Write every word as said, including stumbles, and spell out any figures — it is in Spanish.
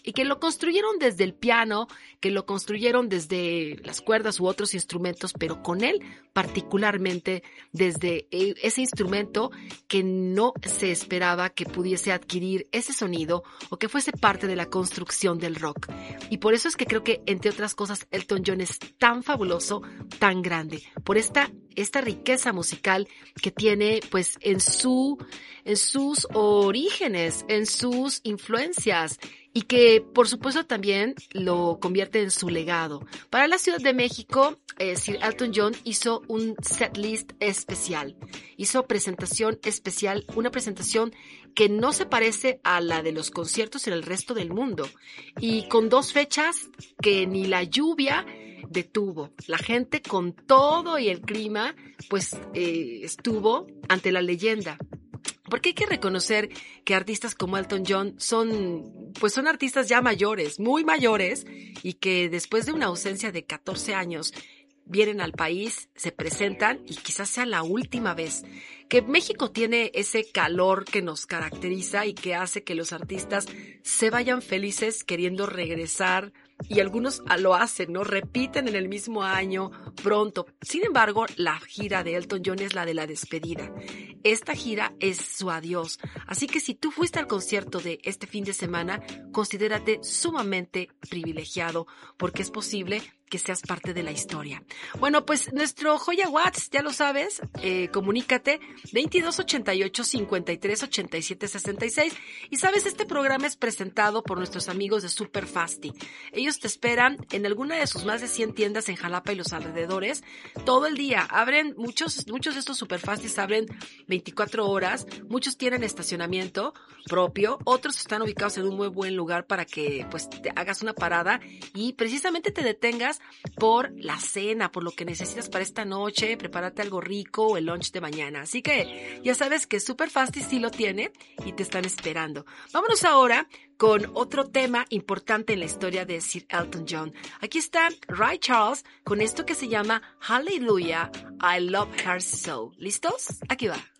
y que lo construyeron desde el piano, que lo construyeron desde las cuerdas u otros instrumentos, pero con él particularmente desde ese instrumento que no se esperaba que pudiese adquirir ese sonido o que fuese parte de la construcción del rock. Y por eso es que creo que, entre otras cosas, Elton John es tan fabuloso, tan grande, por esta, esta riqueza musical que tiene pues en su, en sus orígenes, en sus influencias, y que por supuesto también lo convierte en su legado. Para la Ciudad de México, eh, Sir Elton John hizo un setlist especial, hizo presentación especial, una presentación que no se parece a la de los conciertos en el resto del mundo, y con dos fechas que ni la lluvia detuvo. La gente, con todo y el clima, pues eh, estuvo ante la leyenda. Porque hay que reconocer que artistas como Elton John son, pues son artistas ya mayores, muy mayores, y que después de una ausencia de catorce años vienen al país, se presentan y quizás sea la última vez. Que México tiene ese calor que nos caracteriza y que hace que los artistas se vayan felices queriendo regresar, y algunos lo hacen, ¿no? Repiten en el mismo año pronto. Sin embargo, la gira de Elton John es la de la despedida. Esta gira es su adiós. Así que si tú fuiste al concierto de este fin de semana, considérate sumamente privilegiado, porque es posible que seas parte de la historia. Bueno, pues nuestro Joya Watts, ya lo sabes, eh, comunícate veintidós ochenta y ocho, cincuenta y tres, ochenta y siete, sesenta y seis. Y sabes, este programa es presentado por nuestros amigos de Super Fasti. Ellos te esperan en alguna de sus más de cien tiendas en Jalapa y los alrededores todo el día. Abren, muchos, muchos de estos Super Fastis abren veinticuatro horas, muchos tienen estacionamiento propio, otros están ubicados en un muy buen lugar para que pues te hagas una parada y precisamente te detengas por la cena, por lo que necesitas para esta noche, prepárate algo rico o el lunch de mañana. Así que ya sabes que Super Fasti sí lo tiene y te están esperando. Vámonos ahora con otro tema importante en la historia de Sir Elton John. Aquí está Ray Charles con esto que se llama Hallelujah, I Love Her So. ¿Listos? Aquí va.